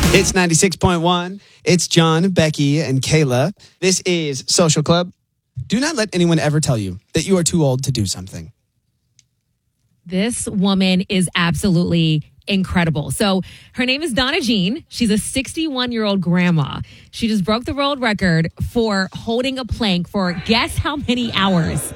It's 96.1. It's John, Becky, and Kayla. This is Social Club. Do not let anyone ever tell you that you are too old to do something. This woman is absolutely incredible. So her name is Donna Jean. She's a 61-year-old grandma. She just broke the world record for holding a plank for guess how many hours?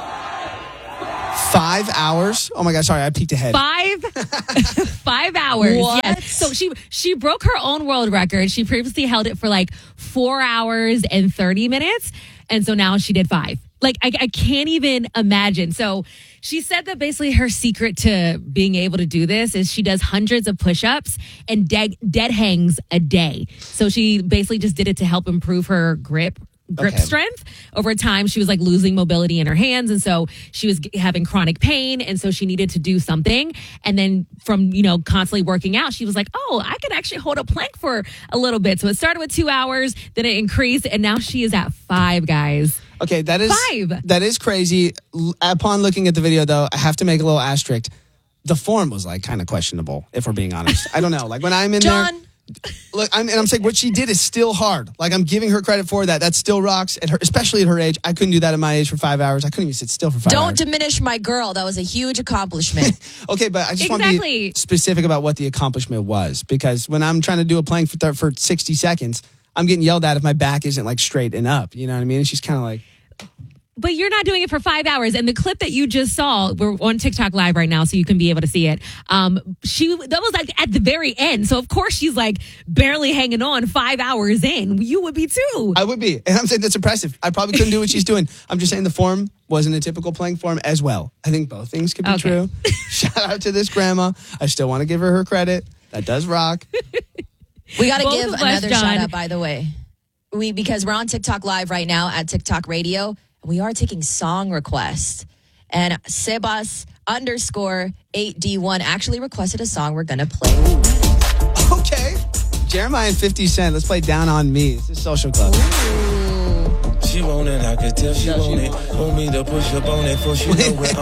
5 hours? Oh my God, sorry, I peeked ahead. 5 hours. What? Yes. So she broke her own world record. She previously held it for like 4 hours and 30 minutes. And so now she did 5. Like, I can't even imagine. So she said that basically her secret to being able to do this is she does hundreds of push-ups and dead hangs a day. So she basically just did it to help improve her grip strength. Over time, she was like losing mobility in her hands. And so she was having chronic pain. And so she needed to do something. And then from, constantly working out, she was like, oh, I could actually hold a plank for a little bit. So it started with 2 hours, then it increased. And now she is at 5, guys. Okay, that is 5. That is crazy. Upon looking at the video, though, I have to make a little asterisk. The form was like kind of questionable, if we're being honest. I don't know. Like when I'm in there. Look, I'm saying what she did is still hard. Like I'm giving her credit for that. That still rocks, especially at her age. I couldn't do that at my age for 5 hours. I couldn't even sit still for 5 hours. Don't diminish my girl. That was a huge accomplishment. Okay, but I just want to be specific about what the accomplishment was. Because when I'm trying to do a plank for 60 seconds, I'm getting yelled at if my back isn't like straight and up. You know what I mean? And she's kind of like... But you're not doing it for 5 hours. And the clip that you just saw, we're on TikTok Live right now, so you can be able to see it. That was like at the very end. So of course she's like barely hanging on 5 hours in. You would be too. I would be. And I'm saying that's impressive. I probably couldn't do what she's doing. I'm just saying the form wasn't a typical plank form as well. I think both things could be true. Shout out to this grandma. I still want to give her credit. That does rock. We got to give another shout out, by the way. Because we're on TikTok Live right now at TikTok Radio. We are taking song requests. And Sebas_8D1 actually requested a song we're going to play. Okay. Jeremiah and 50 Cent. Let's play Down on Me. This is Social Club. Ooh. She want it, I could tell she want it. Want me to push up on it for she know where